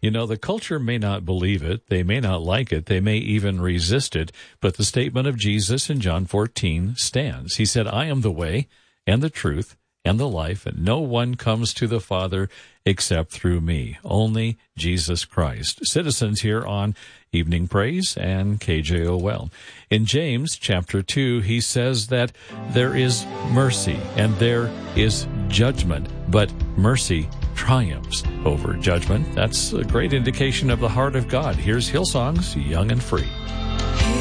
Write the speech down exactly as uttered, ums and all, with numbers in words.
You know, the culture may not believe it, they may not like it, they may even resist it, but the statement of Jesus in John fourteen stands. He said, I am the way and the truth and the life, and no one comes to the Father except through me, only Jesus Christ. Citizens here on Evening Praise and K J O L. In James chapter two, he says that there is mercy and there is judgment, but mercy triumphs over judgment. That's a great indication of the heart of God. Here's Hillsong's Young and Free.